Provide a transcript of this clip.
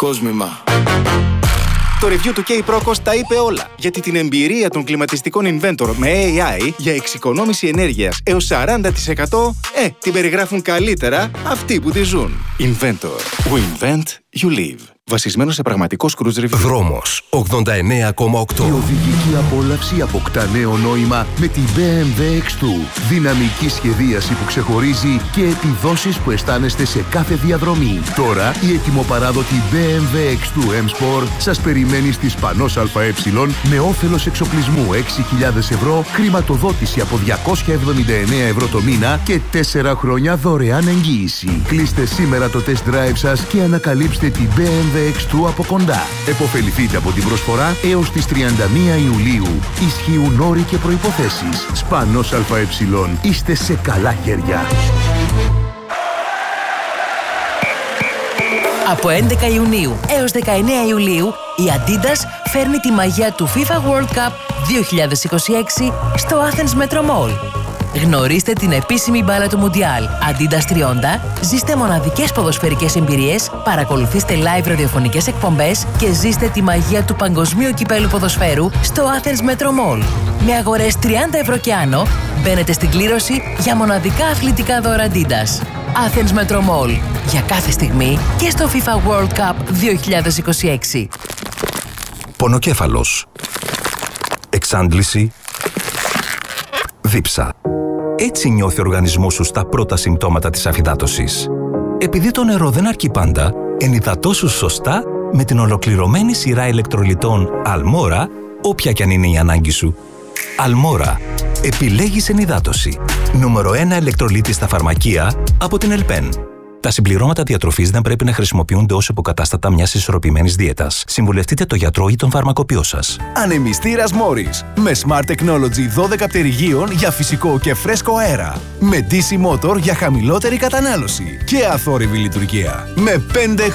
κόσμημα. Το review του K-Procos τα είπε όλα, γιατί την εμπειρία των κλιματιστικών Inventor με AI για εξοικονόμηση ενέργειας έως 40% την περιγράφουν καλύτερα αυτοί που τη ζουν. Inventor. We invent, you live. Βασισμένο σε πραγματικό cruise review. Δρόμος 89,8. Η οδηγική απόλαυση αποκτά νέο νόημα με τη BMW X2. Δυναμική σχεδίαση που ξεχωρίζει και επιδόσεις που αισθάνεστε σε κάθε διαδρομή. Τώρα η ετοιμοπαράδοτη BMW X2 M-Sport σας περιμένει στη Σπανός ΑΕ με όφελος εξοπλισμού 6.000 ευρώ, χρηματοδότηση από 279 ευρώ το μήνα και 4 χρόνια δωρεάν εγγύηση. Κλείστε σήμερα το test drive σας και ανακαλύψτε την BMW X2 από κοντά. Εποφεληθείτε από την προσφορά έως τις 31 Ιουλίου. Ισχύουν όροι και προϋποθέσεις. Σπανός ΑΕ. Είστε σε καλά χέρια. Από 11 Ιουνίου έως 19 Ιουλίου, η Adidas φέρνει τη μαγεία του FIFA World Cup 2026 στο Athens Metro Mall. Γνωρίστε την επίσημη μπάλα του Μουντιάλ Adidas 30, ζήστε μοναδικές ποδοσφαιρικές εμπειρίες, παρακολουθήστε live ραδιοφωνικές εκπομπές και ζήστε τη μαγεία του παγκοσμίου κυπέλου ποδοσφαίρου στο Athens Metro Mall. Με αγορές 30 ευρώ και άνω, μπαίνετε στην κλήρωση για μοναδικά αθλητικά δώρα Adidas. Athens Metro Mall. Για κάθε στιγμή και στο FIFA World Cup 2026. Πονοκέφαλος. Εξάντληση. Δίψα. Έτσι νιώθει ο οργανισμός σου στα πρώτα συμπτώματα της αφυδάτωσης. Επειδή το νερό δεν αρκεί πάντα, ενυδατώσου σωστά με την ολοκληρωμένη σειρά ηλεκτρολιτών Αλμόρα, όποια κι αν είναι η ανάγκη σου. Αλμόρα. Επιλέγεις ενυδάτωση. Νούμερο 1 ηλεκτρολίτη στα φαρμακεία από την Ελπέν. Τα συμπληρώματα διατροφής δεν πρέπει να χρησιμοποιούνται ως υποκατάστατα μιας ισορροπημένης δίαιτας. Συμβουλευτείτε το γιατρό ή τον φαρμακοποιό σας. Ανεμιστήρας Morris. Με Smart Technology 12 πτερυγίων για φυσικό και φρέσκο αέρα. Με DC Motor για χαμηλότερη κατανάλωση. Και αθόρυβη λειτουργία. Με 5